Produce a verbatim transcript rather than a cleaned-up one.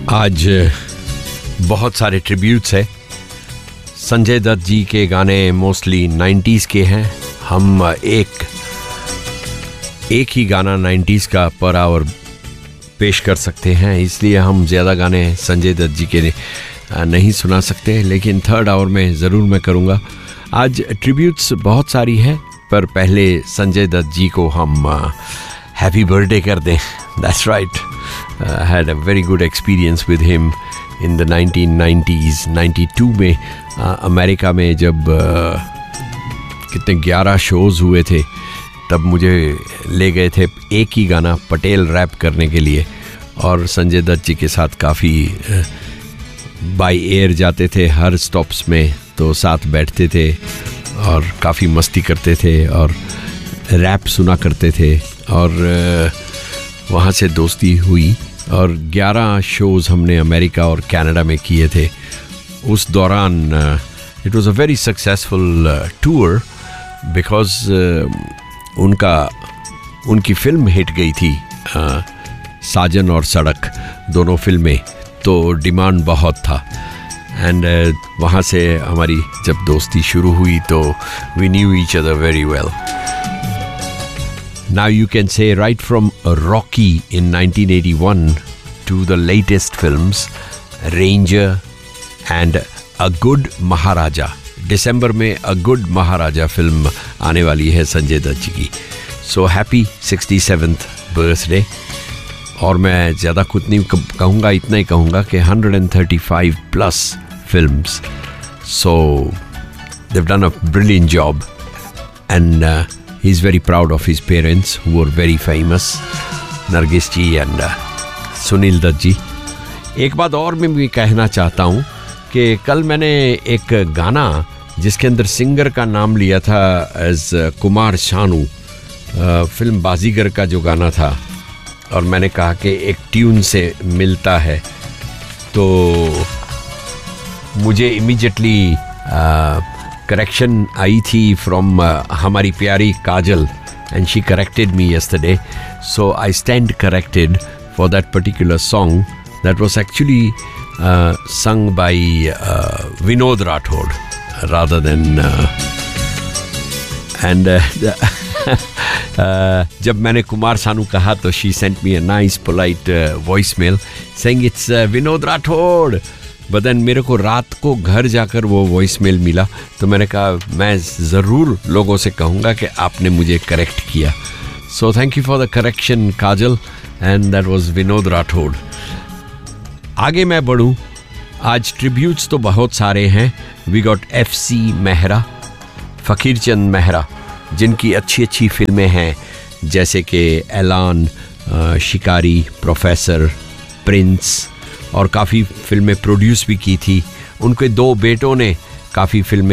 आज बहुत सारे ट्रिब्यूट्स है। संजय दत्त जी के गाने मोस्टली नाइन्टीज़ के हैं। हम एक एक ही गाना नाइन्टीज़ का पर आवर पेश कर सकते हैं, इसलिए हम ज़्यादा गाने संजय दत्त जी के नहीं सुना सकते, लेकिन थर्ड आवर में ज़रूर मैं करूँगा। आज ट्रिब्यूट्स बहुत सारी है, पर पहले संजय दत्त जी को हम हैप्पी बर्थडे कर दें। That's right, I had a very good experience with him in the nineteen nineties. Ninety two में uh, अमेरिका में जब uh, कितने ग्यारह शोज़ हुए थे, तब मुझे ले गए थे एक ही गाना पटेल रैप करने के लिए, और संजय दत्त जी के साथ काफ़ी बाय एयर जाते थे हर स्टॉप्स में, तो साथ बैठते थे और काफ़ी मस्ती करते थे और रैप सुना करते थे, और वहाँ से दोस्ती हुई। और ग्यारह शोज़ हमने अमेरिका और कनाडा में किए थे। उस दौरान it was a very successful tour because उनका उनकी फिल्म हिट गई थी, uh, साजन और सड़क, दोनों फिल्में, तो डिमांड बहुत था। एंड uh, वहाँ से हमारी जब दोस्ती शुरू हुई तो we knew each other very well. Now you can say right from Rocky in nineteen eighty-one to the latest films, Ranger and A Good Maharaja. दिसंबर में A Good Maharaja फिल्म आने वाली है संजय दत्त जी की। So happy sixty-seventh birthday। और मैं ज़्यादा कुछ नहीं कहूँगा, इतना ही कहूँगा कि one hundred thirty-five plus films. So they've done a brilliant job, and uh, he's very proud of his parents who are very famous, Nargis ji and uh, Sunil Dutt ji। एक बात और मैं भी कहना चाहता हूँ कि कल मैंने एक गाना जिसके अंदर सिंगर का नाम लिया था एज कुमार शानू, फिल्म बाजीगर का जो गाना था, और मैंने कहा कि एक ट्यून से मिलता है, तो मुझे इमीडिएटली करेक्शन आई थी फ्रॉम हमारी प्यारी काजल, and she corrected me yesterday, so I stand corrected for that particular song that was actually uh, sung by uh, Vinod Rathod rather than uh, and uh, uh, जब मैंने कुमार सानू कहा तो she sent me a nice polite uh, voicemail saying it's uh, Vinod Rathod। बदन मेरे को रात को घर जाकर वो वॉइस मेल मिला, तो मैंने कहा मैं ज़रूर लोगों से कहूँगा कि आपने मुझे करेक्ट किया। So thank you for the correction Kajal, and that was Vinod Rathore. आगे मैं बढ़ूँ, आज ट्रिब्यूट्स तो बहुत सारे हैं। We got F C Mehra, फ़कीर चंद मेहरा, जिनकी अच्छी अच्छी फिल्में हैं जैसे कि ऐलान, शिकारी, प्रोफेसर, प्रिंस, और काफ़ी फिल्में प्रोड्यूस भी की थी। उनके दो बेटों ने काफ़ी फिल्में